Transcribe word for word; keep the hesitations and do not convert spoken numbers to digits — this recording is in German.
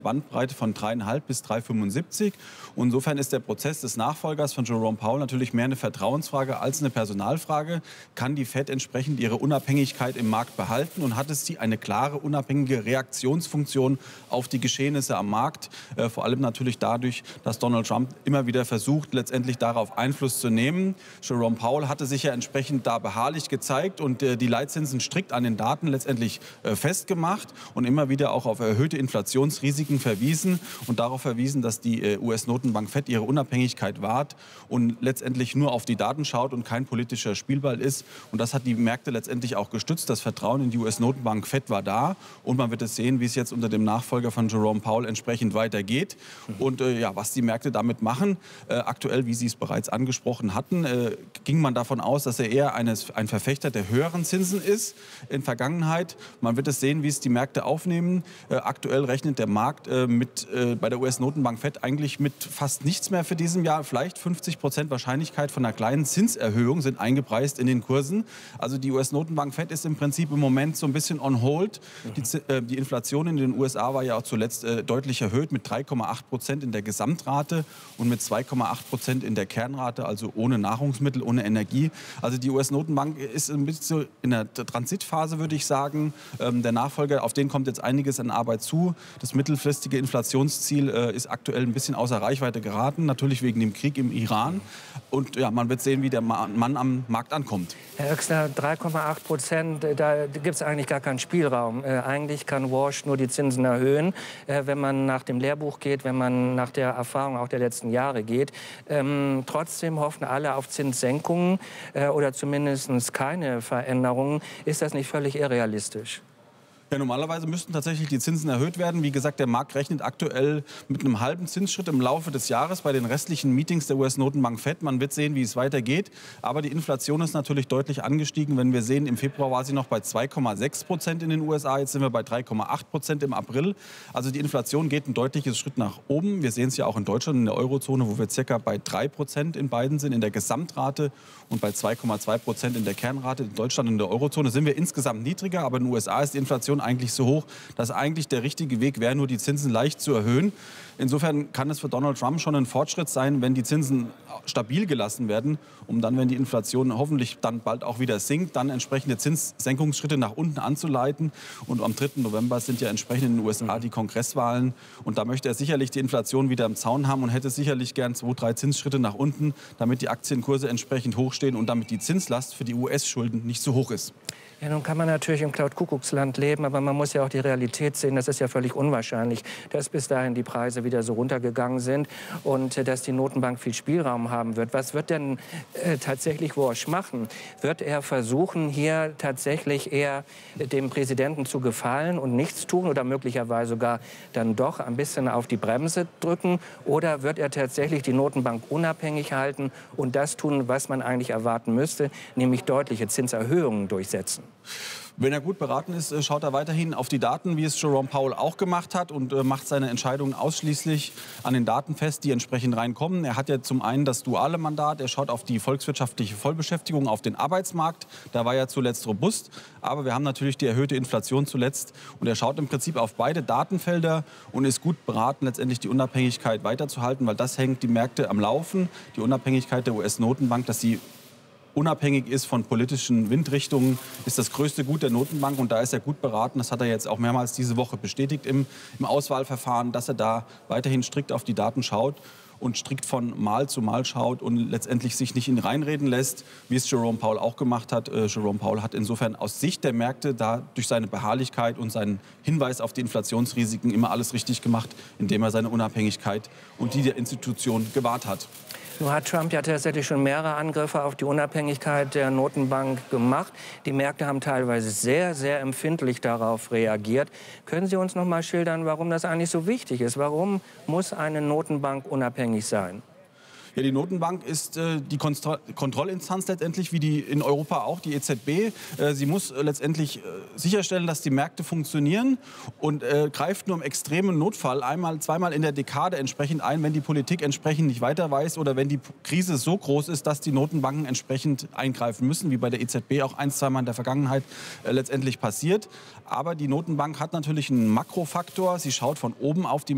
Bandbreite von drei Komma fünf bis drei Komma fünfundsiebzig. Und insofern ist der Prozess des Nachfolgers von Jerome Powell natürlich mehr eine Vertrauensfrage als eine Personalfrage. Kann die Fed entsprechend ihre Unabhängigkeit im Markt behalten und hat es sie eine klare, unabhängige Reaktionsfunktion auf die Geschehnisse am Markt? Äh, vor allem natürlich dadurch, dass Donald Trump immer wieder versucht, letztendlich darauf Einfluss zu nehmen. Jerome Powell hatte sich ja entsprechend da beharrlich gezeigt und äh, die Leitzinsen strikt an den Daten letztendlich äh, festgemacht und immer wieder auch auf erhöhte Inflationsrisiken verwiesen und darauf verwiesen, dass die äh, U S-Notenbank Fed ihre Unabhängigkeit wahrt und letztendlich nur auf die Daten schaut und kein politischer Spielball ist. Und das hat die Märkte letztendlich auch gestützt. Das Vertrauen in die U S-Notenbank Fed war da und man wird es sehen, wie es jetzt unter dem Nachfolger von Jerome Powell entsprechend weitergeht und äh, ja, was die Märkte damit machen. Äh, aktuell, wie Sie es bereits angesprochen hatten, äh, ging man davon aus, dass er eher eines, ein Verfechter der höheren Zinsen ist in Vergangenheit. Man wird es sehen, wie es die Märkte aufnehmen. Äh, aktuell rechnet der Markt äh, mit, äh, bei der U S-Notenbank Fed eigentlich mit fast nichts mehr für diesem Jahr. Vielleicht fünfzig Prozent Wahrscheinlichkeit von einer kleinen Zinserhöhung sind eingepreist in den Kursen. Also die U S-Notenbank Fed ist im Prinzip im Moment so ein bisschen on hold. Die, äh, die Inflation in den U S A war ja auch zuletzt äh, deutlich erhöht mit drei Komma acht Prozent in der Gesamtrate und mit zwei Komma acht Prozent in der Kernrate, also ohne Nahrungsmittel, ohne Energie. Also die U S-Notenbank ist ein bisschen in der Transitphase, würde ich sagen. Ähm, der Nachfolger, auf den kommt jetzt einiges an Arbeit zu. Das mittelfristige Inflationsziel äh, ist aktuell ein bisschen außer Reichweite geraten, natürlich wegen dem Krieg im Iran. Und ja, man wird sehen, wie der Mann am Markt ankommt. Herr Oechsner, drei Komma acht Prozent, da gibt es eigentlich gar keinen Spielraum. Äh, eigentlich kann Walsh nur die Zinsen erhöhen, äh, wenn man nach dem Lehrbuch geht, wenn man nach der Erfahrung auch der letzten Jahre geht. Ähm, trotzdem hoffen alle auf Zinssenkungen äh, oder zumindest keine Veränderungen. Ist das nicht völlig irrealistisch? Ja, normalerweise müssten tatsächlich die Zinsen erhöht werden. Wie gesagt, der Markt rechnet aktuell mit einem halben Zinsschritt im Laufe des Jahres bei den restlichen Meetings der U S-Notenbank Fed. Man wird sehen, wie es weitergeht. Aber die Inflation ist natürlich deutlich angestiegen. Wenn wir sehen, im Februar war sie noch bei zwei Komma sechs Prozent in den U S A. Jetzt sind wir bei drei Komma acht Prozent im April. Also die Inflation geht ein deutliches Schritt nach oben. Wir sehen es ja auch in Deutschland, in der Eurozone, wo wir circa bei drei Prozent in beiden sind, in der Gesamtrate und bei zwei Komma zwei Prozent in der Kernrate. In Deutschland und in der Eurozone sind wir insgesamt niedriger. Aber in den U S A ist die Inflation eigentlich so hoch, dass eigentlich der richtige Weg wäre, nur die Zinsen leicht zu erhöhen. Insofern kann es für Donald Trump schon ein Fortschritt sein, wenn die Zinsen stabil gelassen werden, um dann, wenn die Inflation hoffentlich dann bald auch wieder sinkt, dann entsprechende Zinssenkungsschritte nach unten anzuleiten. Und am dritten November sind ja entsprechend in den U S A die Kongresswahlen. Und da möchte er sicherlich die Inflation wieder im Zaun haben und hätte sicherlich gern zwei, drei Zinsschritte nach unten, damit die Aktienkurse entsprechend hochstehen und damit die Zinslast für die U S-Schulden nicht so hoch ist. Ja, nun kann man natürlich im Cloud-Kuckucksland leben, aber man muss ja auch die Realität sehen. Das ist ja völlig unwahrscheinlich, dass bis dahin die Preise wieder so runtergegangen sind und äh, dass die Notenbank viel Spielraum haben wird. Was wird denn äh, tatsächlich Walsh machen? Wird er versuchen, hier tatsächlich eher dem Präsidenten zu gefallen und nichts tun oder möglicherweise sogar dann doch ein bisschen auf die Bremse drücken? Oder wird er tatsächlich die Notenbank unabhängig halten und das tun, was man eigentlich erwarten müsste, nämlich deutliche Zinserhöhungen durchsetzen? Wenn er gut beraten ist, schaut er weiterhin auf die Daten, wie es Jerome Powell auch gemacht hat und äh, macht seine Entscheidungen ausschließlich an den Daten fest, die entsprechend reinkommen. Er hat ja zum einen das duale Mandat, er schaut auf die volkswirtschaftliche Vollbeschäftigung, auf den Arbeitsmarkt. Da war er zuletzt robust, aber wir haben natürlich die erhöhte Inflation zuletzt. Und er schaut im Prinzip auf beide Datenfelder und ist gut beraten, letztendlich die Unabhängigkeit weiterzuhalten, weil das hängt die Märkte am Laufen, die Unabhängigkeit der U S-Notenbank, dass sie unabhängig ist von politischen Windrichtungen, ist das größte Gut der Notenbank. Und da ist er gut beraten. Das hat er jetzt auch mehrmals diese Woche bestätigt im, im Auswahlverfahren, dass er da weiterhin strikt auf die Daten schaut und strikt von Mal zu Mal schaut und letztendlich sich nicht in reinreden lässt, wie es Jerome Powell auch gemacht hat. Äh, Jerome Powell hat insofern aus Sicht der Märkte da durch seine Beharrlichkeit und seinen Hinweis auf die Inflationsrisiken immer alles richtig gemacht, indem er seine Unabhängigkeit und die der Institution gewahrt hat. Nun hat Trump ja tatsächlich schon mehrere Angriffe auf die Unabhängigkeit der Notenbank gemacht. Die Märkte haben teilweise sehr, sehr empfindlich darauf reagiert. Können Sie uns noch mal schildern, warum das eigentlich so wichtig ist? Warum muss eine Notenbank unabhängig sein? Ja, die Notenbank ist äh, die Kontro Kontrollinstanz letztendlich, wie die in Europa auch, die E Z B. Äh, sie muss äh, letztendlich äh, sicherstellen, dass die Märkte funktionieren und äh, greift nur im extremen Notfall einmal, zweimal in der Dekade entsprechend ein, wenn die Politik entsprechend nicht weiter weiß oder wenn die Krise so groß ist, dass die Notenbanken entsprechend eingreifen müssen, wie bei der E Z B auch ein, zweimal in der Vergangenheit äh, letztendlich passiert. Aber die Notenbank hat natürlich einen Makrofaktor. Sie schaut von oben auf die